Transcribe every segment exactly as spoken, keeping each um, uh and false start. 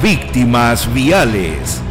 Víctimas Viales.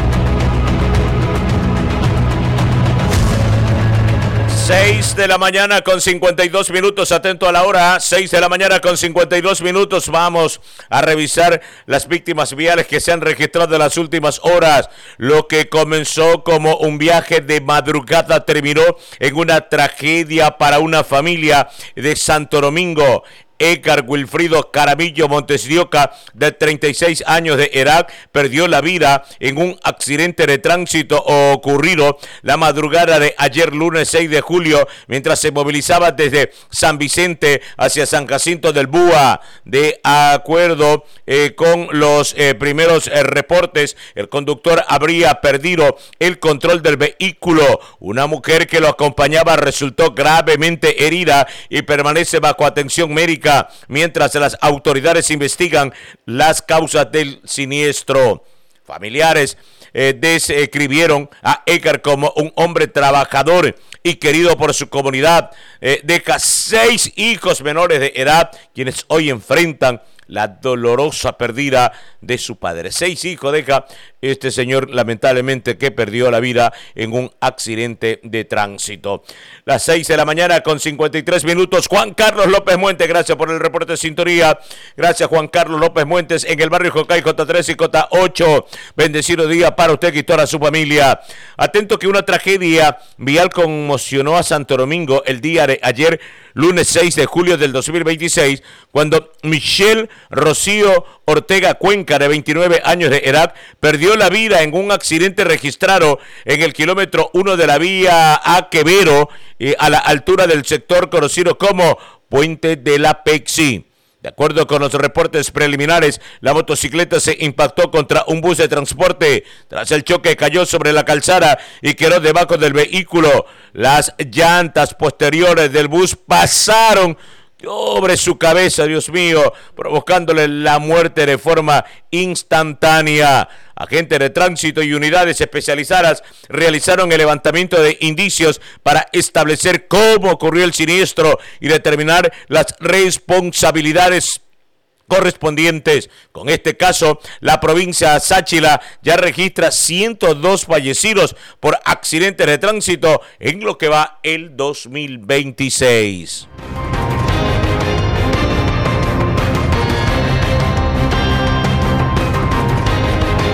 seis de la mañana con cincuenta y dos minutos, atento a la hora, seis de la mañana con cincuenta y dos minutos, vamos a revisar las víctimas viales que se han registrado en las últimas horas. Lo que comenzó como un viaje de madrugada terminó en una tragedia para una familia de Santo Domingo. Edgar Wilfrido Caramillo Montes de Oca, de treinta y seis años de edad, perdió la vida en un accidente de tránsito ocurrido la madrugada de ayer lunes seis de julio, mientras se movilizaba desde San Vicente hacia San Jacinto del Búa. De acuerdo eh, con los eh, primeros eh, reportes, el conductor habría perdido el control del vehículo. Una mujer que lo acompañaba resultó gravemente herida y permanece bajo atención médica, mientras las autoridades investigan las causas del siniestro. Familiares eh, describieron a Edgar como un hombre trabajador y querido por su comunidad. Eh, deja seis hijos menores de edad, quienes hoy enfrentan la dolorosa pérdida de su padre. Seis hijos deja este señor, lamentablemente, que perdió la vida en un accidente de tránsito. Las seis de la mañana con cincuenta y tres minutos. Juan Carlos López Muentes, gracias por el reporte de sintonía. Gracias, Juan Carlos López Muentes, en el barrio Jocay, J tres y J ocho. Bendecido día para usted y toda su familia. Atento que una tragedia vial conmocionó a Santo Domingo el día de ayer, lunes seis de julio del dos mil veintiséis, cuando Michelle Rocío Ortega Cuenca, de veintinueve años de edad, perdió la vida en un accidente registrado en el kilómetro uno de la vía A Quevedo, eh, a la altura del sector conocido como Puente de la Pexi. De acuerdo con los reportes preliminares, la motocicleta se impactó contra un bus de transporte. Tras el choque cayó sobre la calzada y quedó debajo del vehículo. Las llantas posteriores del bus pasaron sobre su cabeza, Dios mío, provocándole la muerte de forma instantánea. Agentes de tránsito y unidades especializadas realizaron el levantamiento de indicios para establecer cómo ocurrió el siniestro y determinar las responsabilidades correspondientes. Con este caso, la provincia Sáchila ya registra ciento dos fallecidos por accidentes de tránsito en lo que va el dos mil veintiséis.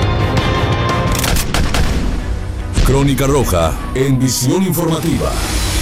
Crónica Roja en Visión Informativa.